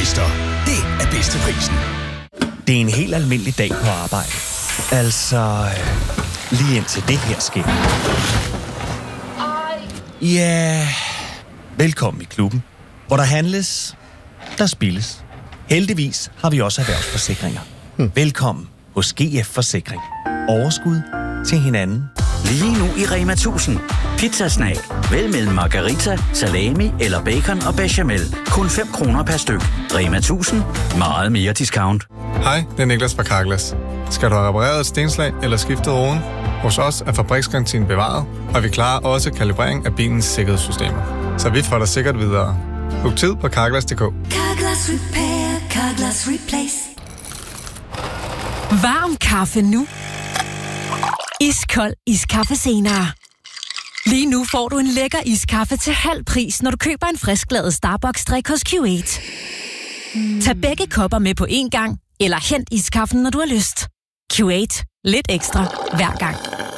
Twister. Det er bedste prisen. Det er en helt almindelig dag på arbejde. Altså, lige indtil det her sker. Ja, velkommen i klubben, hvor der handles, der spilles. Heldigvis har vi også erhvervsforsikringer. Velkommen hos GF Forsikring. Overskud til hinanden. Lige nu i Rema 1000. Pizzasnag. Vælg mellem margarita, salami eller bacon og bechamel. Kun 5 kroner per styk. Rema 1000. Meget mere discount. Hej, det er Niklas fra Carglass. Skal du have repareret et stenslag eller skiftet roden? Hos os er fabriksgarantien bevaret, og vi klarer også kalibrering af bilens sikkerhedssystemer. Så vi får dig sikkert videre. Book tid på Carglass.dk. Carglass Repair, Carglass Replace. Varm kaffe nu. Iskold iskaffe senere. Lige nu får du en lækker iskaffe til halv pris, når du køber en frisklavet Starbucks-drik hos Q8. Tag begge kopper med på én gang, eller hent iskaffen, når du har lyst. Q8. Lidt ekstra hver gang.